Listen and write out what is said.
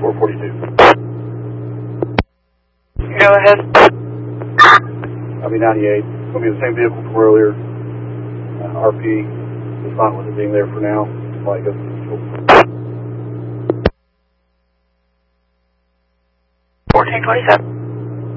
442. Go ahead. I'll be 98. It's going to be the same vehicle from earlier. RP is fine with it being there for now. Like a 1427.